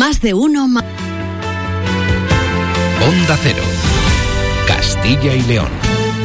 Más de uno. Onda Cero, Castilla y León.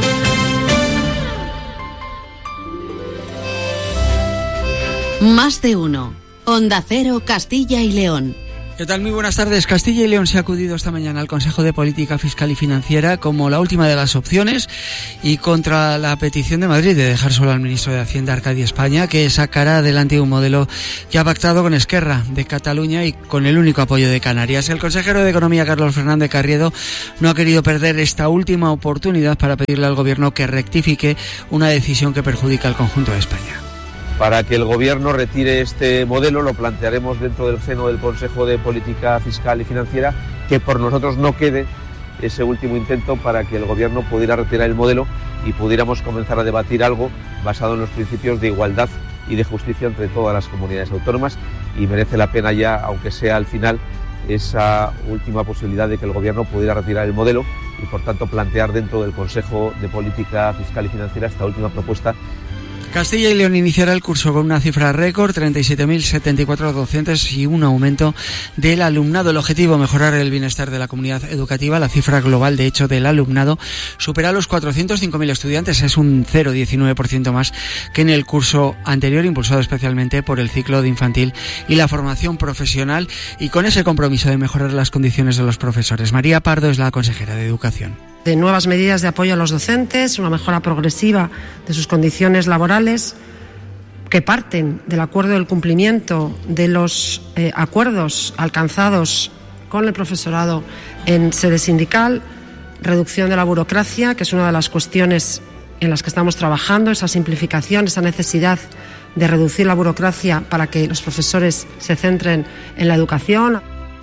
Más de uno. Onda Cero, Castilla y León. ¿Qué tal? Muy buenas tardes. Castilla y León se ha acudido esta mañana al Consejo de Política Fiscal y Financiera como la última de las opciones y contra la petición de Madrid de dejar solo al ministro de Hacienda, Arcadi España, que sacará adelante un modelo que ha pactado con Esquerra de Cataluña y con el único apoyo de Canarias. El consejero de Economía, Carlos Fernández Carriedo, no ha querido perder esta última oportunidad para pedirle al Gobierno que rectifique una decisión que perjudica al conjunto de España. Para que el Gobierno retire este modelo, lo plantearemos dentro del seno del Consejo de Política Fiscal y Financiera, que por nosotros no quede ese último intento para que el Gobierno pudiera retirar el modelo y pudiéramos comenzar a debatir algo basado en los principios de igualdad y de justicia entre todas las comunidades autónomas, y merece la pena ya, aunque sea al final, esa última posibilidad de que el Gobierno pudiera retirar el modelo y por tanto plantear dentro del Consejo de Política Fiscal y Financiera esta última propuesta. Castilla y León iniciará el curso con una cifra récord, 37.074 docentes y un aumento del alumnado. El objetivo, mejorar el bienestar de la comunidad educativa. La cifra global, de hecho, del alumnado supera los 405.000 estudiantes. Es un 0,19% más que en el curso anterior, impulsado especialmente por el ciclo de infantil y la formación profesional, y con ese compromiso de mejorar las condiciones de los profesores. María Pardo es la consejera de Educación. De nuevas medidas de apoyo a los docentes, una mejora progresiva de sus condiciones laborales, que parten del acuerdo del cumplimiento de los acuerdos alcanzados con el profesorado en sede sindical, reducción de la burocracia, que es una de las cuestiones en las que estamos trabajando, esa simplificación, esa necesidad de reducir la burocracia para que los profesores se centren en la educación.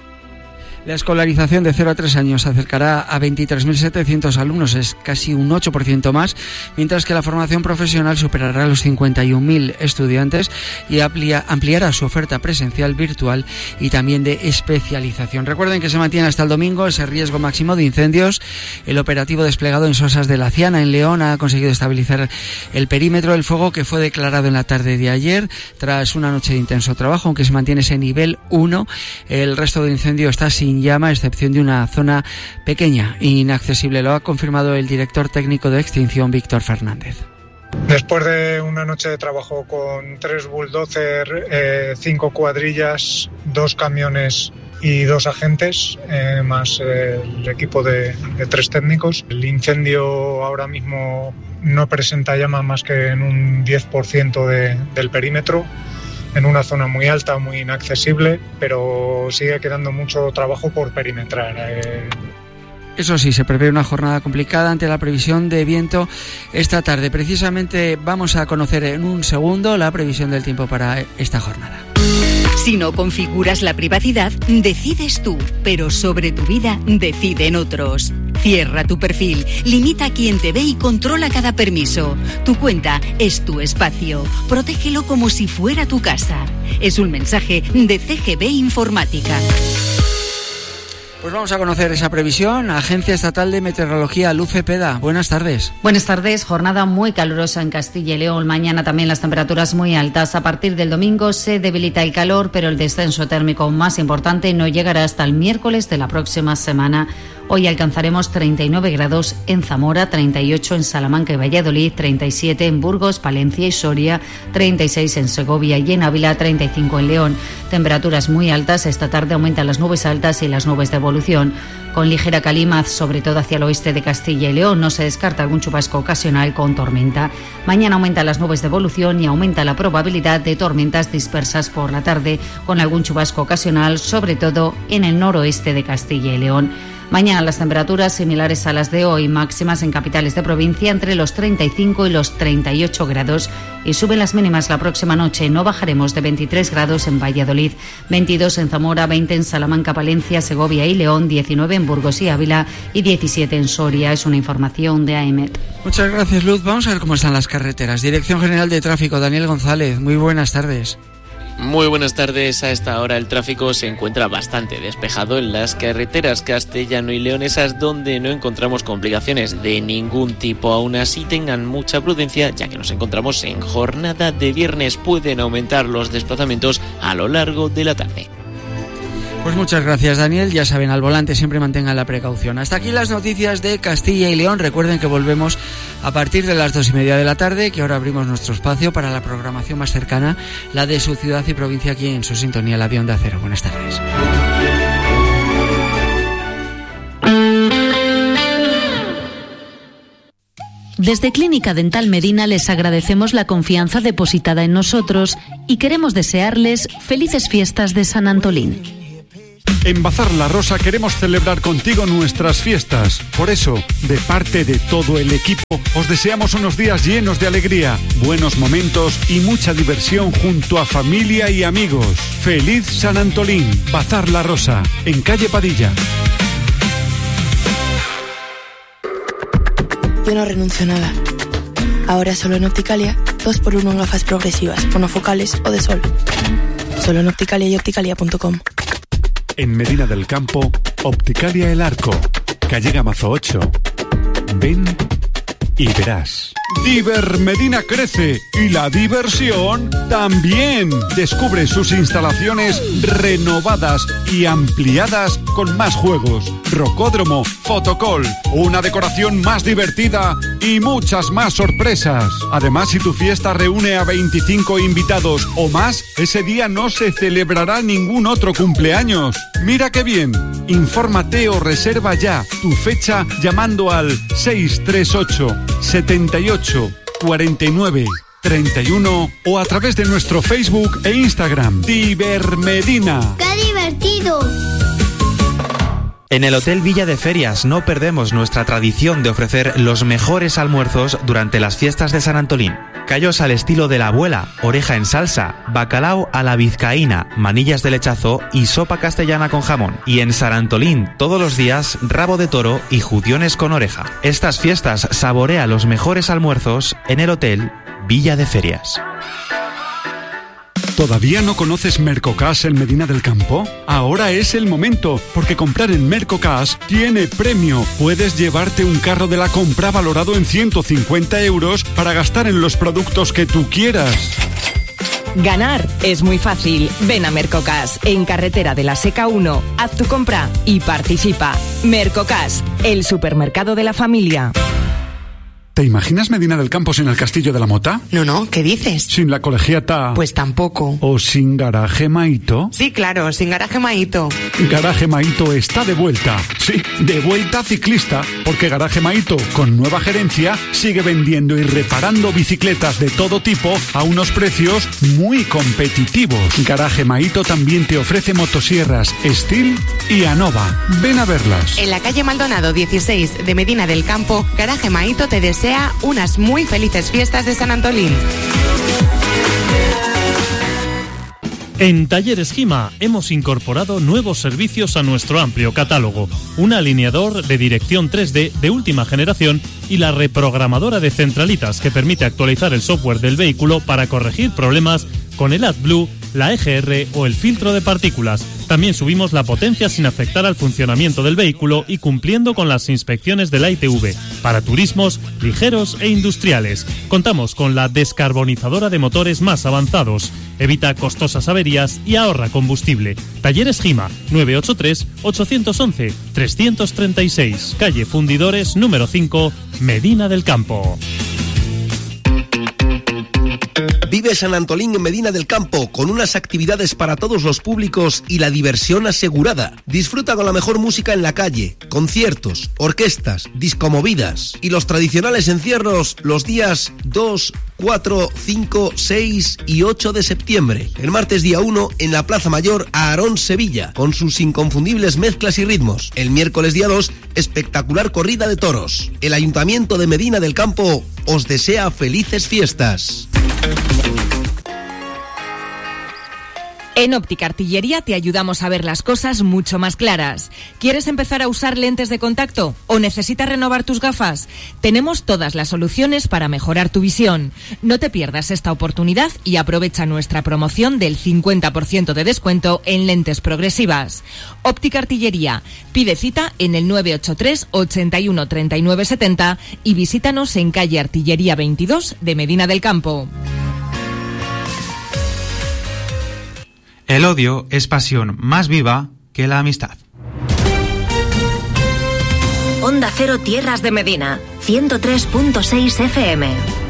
La escolarización de 0 a 3 años se acercará a 23.700 alumnos, es casi un 8% más, mientras que la formación profesional superará los 51.000 estudiantes y ampliará su oferta presencial, virtual y también de especialización. Recuerden que se mantiene hasta el domingo ese riesgo máximo de incendios. El operativo desplegado en Sosas de la Ciana, en León, ha conseguido estabilizar el perímetro del fuego, que fue declarado en la tarde de ayer tras una noche de intenso trabajo, aunque se mantiene ese nivel 1. El resto del incendio está sin llama, a excepción de una zona pequeña e inaccesible. Lo ha confirmado el director técnico de extinción, Víctor Fernández. Después de una noche de trabajo con 3 bulldozer, 5 cuadrillas, 2 camiones y 2 agentes, más el equipo de 3 técnicos, el incendio ahora mismo no presenta llama más que en un 10% del perímetro, en una zona muy alta, muy inaccesible, pero sigue quedando mucho trabajo por perimetrar. Eso sí, se prevé una jornada complicada ante la previsión de viento esta tarde. Precisamente vamos a conocer en un segundo la previsión del tiempo para esta jornada. Si no configuras la privacidad, decides tú, pero sobre tu vida deciden otros. Cierra tu perfil, limita a quien te ve y controla cada permiso. Tu cuenta es tu espacio. Protégelo como si fuera tu casa. Es un mensaje de CGB Informática. Pues vamos a conocer esa previsión. Agencia Estatal de Meteorología, Luz Cepeda. Buenas tardes. Buenas tardes. Jornada muy calurosa en Castilla y León. Mañana también las temperaturas muy altas. A partir del domingo se debilita el calor, pero el descenso térmico más importante no llegará hasta el miércoles de la próxima semana. Hoy alcanzaremos 39 grados en Zamora, 38 en Salamanca y Valladolid, 37 en Burgos, Palencia y Soria, 36 en Segovia y en Ávila, 35 en León. Temperaturas muy altas. Esta tarde aumentan las nubes altas y las nubes de evolución, con ligera calima, sobre todo hacia el oeste de Castilla y León. No se descarta algún chubasco ocasional con tormenta. Mañana aumentan las nubes de evolución y aumenta la probabilidad de tormentas dispersas por la tarde, con algún chubasco ocasional, sobre todo en el noroeste de Castilla y León. Mañana las temperaturas similares a las de hoy, máximas en capitales de provincia entre los 35 y los 38 grados, y suben las mínimas la próxima noche. No bajaremos de 23 grados en Valladolid, 22 en Zamora, 20 en Salamanca, Palencia, Segovia y León, 19 en Burgos y Ávila y 17 en Soria. Es una información de AEMET. Muchas gracias, Luz. Vamos a ver cómo están las carreteras. Dirección General de Tráfico, Daniel González. Muy buenas tardes. Muy buenas tardes. A esta hora el tráfico se encuentra bastante despejado en las carreteras castellano y leonesas, donde no encontramos complicaciones de ningún tipo. Aún así, tengan mucha prudencia, ya que nos encontramos en jornada de viernes. Pueden aumentar los desplazamientos a lo largo de la tarde. Pues muchas gracias, Daniel. Ya saben, al volante siempre mantengan la precaución. Hasta aquí las noticias de Castilla y León. Recuerden que volvemos a partir de las 2:30 de la tarde, que ahora abrimos nuestro espacio para la programación más cercana, la de su ciudad y provincia, aquí en su sintonía, la de Onda Cero. Buenas tardes. Desde Clínica Dental Medina les agradecemos la confianza depositada en nosotros y queremos desearles felices fiestas de San Antolín. En Bazar La Rosa queremos celebrar contigo nuestras fiestas. Por eso, de parte de todo el equipo, os deseamos unos días llenos de alegría, buenos momentos y mucha diversión junto a familia y amigos. ¡Feliz San Antolín! Bazar La Rosa, en calle Padilla. Yo no renuncio a nada. Ahora solo en Opticalia, 2x1 en gafas progresivas, monofocales o de sol. Solo en Opticalia y opticalia.com. En Medina del Campo, Opticalia El Arco, calle Gamazo 8. Ven y verás. Diver Medina crece y la diversión también. Descubre sus instalaciones renovadas y ampliadas con más juegos, rocódromo, fotocall, una decoración más divertida y muchas más sorpresas. Además, si tu fiesta reúne a 25 invitados o más, ese día no se celebrará ningún otro cumpleaños. Mira qué bien. Infórmate o reserva ya tu fecha llamando al 638 78 49 31 o a través de nuestro Facebook e Instagram. Divermedina. ¡Qué divertido! En el Hotel Villa de Ferias no perdemos nuestra tradición de ofrecer los mejores almuerzos durante las fiestas de San Antolín. Callos al estilo de la abuela, oreja en salsa, bacalao a la vizcaína, manillas de lechazo y sopa castellana con jamón. Y en San Antolín, todos los días, rabo de toro y judiones con oreja. Estas fiestas saborea los mejores almuerzos en el Hotel Villa de Ferias. ¿Todavía no conoces Mercocash en Medina del Campo? Ahora es el momento, porque comprar en Mercocash tiene premio. Puedes llevarte un carro de la compra valorado en 150 euros para gastar en los productos que tú quieras. Ganar es muy fácil. Ven a Mercocash, en Carretera de la Seca 1. Haz tu compra y participa. Mercocash, el supermercado de la familia. ¿Te imaginas Medina del Campo sin el Castillo de la Mota? No, ¿qué dices? ¿Sin la colegiata? Pues tampoco. ¿O sin Garaje Maito? Sí, claro, sin Garaje Maito. Garaje Maito está de vuelta. Sí, de vuelta ciclista, porque Garaje Maito, con nueva gerencia, sigue vendiendo y reparando bicicletas de todo tipo a unos precios muy competitivos. Garaje Maito también te ofrece motosierras Steel y Anova. Ven a verlas. En la calle Maldonado 16 de Medina del Campo, Garaje Maito te desea unas muy felices fiestas de San Antolín. En Talleres Gima hemos incorporado nuevos servicios a nuestro amplio catálogo. Un alineador de dirección 3D de última generación y la reprogramadora de centralitas que permite actualizar el software del vehículo para corregir problemas con el AdBlue, la EGR o el filtro de partículas. También subimos la potencia sin afectar al funcionamiento del vehículo y cumpliendo con las inspecciones de la ITV para turismos ligeros e industriales. Contamos con la descarbonizadora de motores más avanzados. Evita costosas averías y ahorra combustible. Talleres Gima, 983-811-336, calle Fundidores número 5, Medina del Campo. Vive San Antolín en Medina del Campo, con unas actividades para todos los públicos y la diversión asegurada. Disfruta con la mejor música en la calle, conciertos, orquestas, discomovidas y los tradicionales encierros los días 2, 4, 5, 6 y 8 de septiembre. El martes día 1 en la Plaza Mayor Aarón Sevilla, con sus inconfundibles mezclas y ritmos. El miércoles día 2, espectacular corrida de toros. El Ayuntamiento de Medina del Campo os desea felices fiestas. En Óptica Artillería te ayudamos a ver las cosas mucho más claras. ¿Quieres empezar a usar lentes de contacto o necesitas renovar tus gafas? Tenemos todas las soluciones para mejorar tu visión. No te pierdas esta oportunidad y aprovecha nuestra promoción del 50% de descuento en lentes progresivas. Óptica Artillería. Pide cita en el 983 81 39 70 y visítanos en calle Artillería 22 de Medina del Campo. El odio es pasión más viva que la amistad. Onda Cero Tierras de Medina, 103.6 FM.